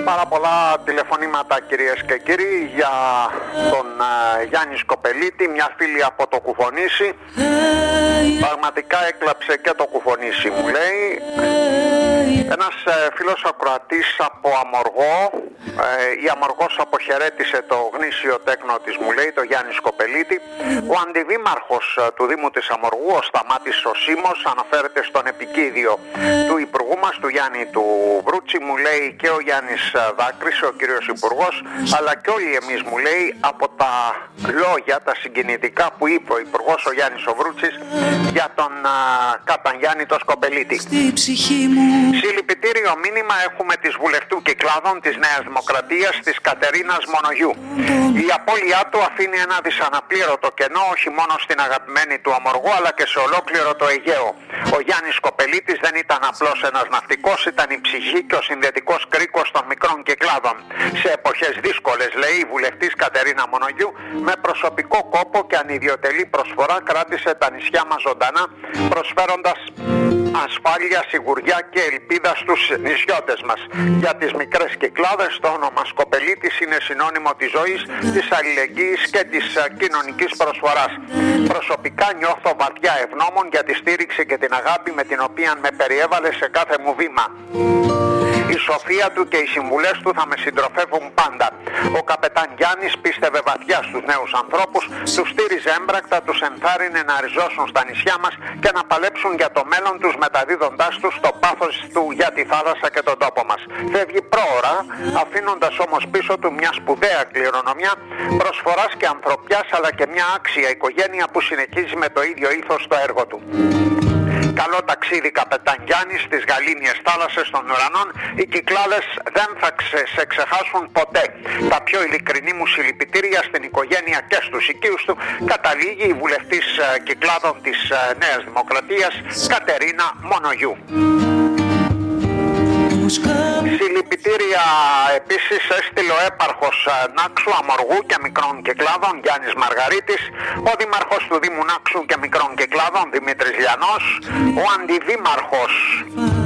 πάρα πολλά τηλεφωνήματα, κυρίες και κύριοι, για τον Γιάννη Σκοπελίτη. Μια φίλη από το Κουφονήσι πραγματικά έκλαψε και το Κουφονήσι, μου λέει. Ένας φίλος ακροατής από Αμοργό, η Αμοργός αποχαιρέτησε το γνήσιο τέκνο της, μου λέει, το Γιάννη Σκοπελίτη. Ο αντιδήμαρχος του Δήμου της Αμοργού, ο Σταμάτης ο Σίμος, αναφέρεται στον επικίδιο του Υπουργού μας, του Γιάννη του Βρούτσι, μου λέει, και ο Γιάννης δάκρυσε, ο κύριος Υπουργός, αλλά και όλοι εμείς, μου λέει, από τα λόγια, τα συγκινητικά που είπε ο Υπουργός ο Γιάννης ο Βρούτσης για τον Καταγιάννη το Σκοπελίτη. Συλληπιτήριο μήνυμα έχουμε της βουλευτού Κυκλάδων της Νέας Δημοκρατίας, της Κατερίνας Μονογιού. Η απώλειά του αφήνει ένα δυσαναπλήρωτο κενό όχι μόνο στην αγαπημένη του Αμοργό αλλά και σε ολόκληρο το Αιγαίο. Ο Γιάννης Σκοπελίτης δεν ήταν απλώς ένας ναυτικός, ήταν η ψυχή και ο συνδετικός κρίκος των μικρών Κυκλάδων. Σε εποχές δύσκολες, λέει η βουλευτής Κατερίνα Μονογιού, με προσωπικό κόπο και ανιδιοτελή προσφορά κράτησε τα νησιά μας ζωντανά, προσφέροντας ασφάλεια, σιγουριά και ελπίδα στους νησιώτες μας. Για τις μικρές Κυκλάδες το όνομα Σκοπελίτης είναι συνώνυμο της ζωής, της αλληλεγγύης και της κοινωνικής προσφοράς. Προσωπικά νιώθω βαθιά ευγνώμων για τη στήριξη και την αγάπη με την οποία με περιέβαλε σε κάθε μου βήμα. Η σοφία του και οι συμβουλές του θα με συντροφεύουν πάντα. Ο καπετάν Γιάννης πίστευε βαθιά στους νέους ανθρώπους, τους στήριζε έμπρακτα, τους ενθάρρυνε να ριζώσουν στα νησιά μας και να παλέψουν για το μέλλον τους, μεταδίδοντάς τους το πάθος του για τη θάλασσα και τον τόπο μας. Φεύγει πρόωρα, αφήνοντας όμως πίσω του μια σπουδαία κληρονομιά προσφοράς και ανθρωπιάς, αλλά και μια άξια οικογένεια που συνεχίζει με το ίδιο ήθος το έργο του. Καλό ταξίδι, καπετάν Γιάννη, στις γαλήνιες θάλασσες των ουρανών. Οι Κυκλάδες δεν θα σε ξεχάσουν ποτέ. Τα πιο ειλικρινή μου συλληπιτήρια στην οικογένεια και στους οικείους του. Καταλήγει η βουλευτής Κυκλάδων της Νέας Δημοκρατίας, Κατερίνα Μονογιού. Συλληπιτήρια επίσης έστειλε ο έπαρχος Νάξου, Αμοργού και Μικρών Κυκλάδων, Γιάννης Μαργαρίτης, ο δήμαρχος του Δήμου Νάξου και Μικρών Κυκλάδων, Δημήτρης Λιανός, ο αντιδήμαρχος